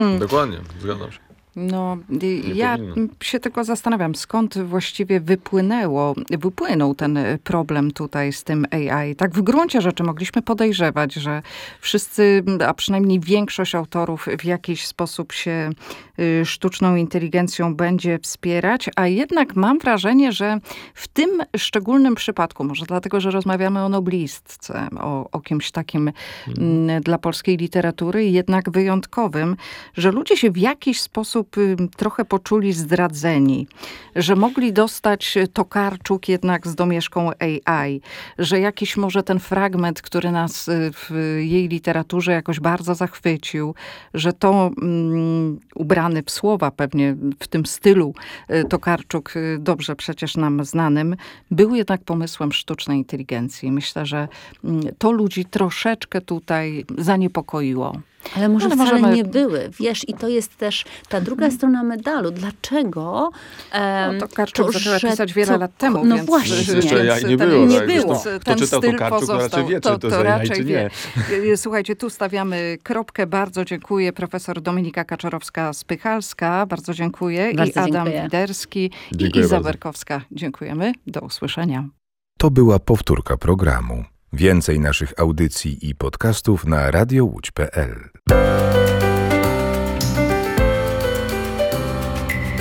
Dokładnie, zgadzam się. No, Nie ja powinno. się tylko zastanawiam, skąd właściwie wypłynął ten problem tutaj z tym AI. Tak w gruncie rzeczy mogliśmy podejrzewać, że wszyscy, a przynajmniej większość autorów w jakiś sposób się sztuczną inteligencją będzie wspierać, a jednak mam wrażenie, że w tym szczególnym przypadku, może dlatego, że rozmawiamy o noblistce, o kimś takim dla polskiej literatury, jednak wyjątkowym, że ludzie się w jakiś sposób trochę poczuli zdradzeni, że mogli dostać Tokarczuk jednak z domieszką AI, że jakiś może ten fragment, który nas w jej literaturze jakoś bardzo zachwycił, że to ubrany w słowa pewnie w tym stylu Tokarczuk, dobrze przecież nam znanym, był jednak pomysłem sztucznej inteligencji. Myślę, że to ludzi troszeczkę tutaj zaniepokoiło. Ale może Ale wcale możemy- nie były, wiesz, i to jest też ta druga strona medalu. Dlaczego? Tokarczuk zaczęła pisać wiele lat temu, No więc... właśnie. Jeszcze jaj nie ten- było. nie tak? było. Zresztą Ten kto czytał styl Tokarczuk, to pozostał. raczej wie, czy to za jaj, czy nie. Słuchajcie, tu stawiamy kropkę. Bardzo dziękuję. Profesor Dominika Kaczorowska-Spychalska. Bardzo dziękuję. Bardzo I Adam dziękuję. Widerski. I Dziękuję Iza bardzo. Berkowska. Dziękujemy. Do usłyszenia. To była powtórka programu. Więcej naszych audycji i podcastów na radiołódź.pl.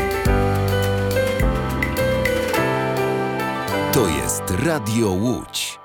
To jest Radio Łódź.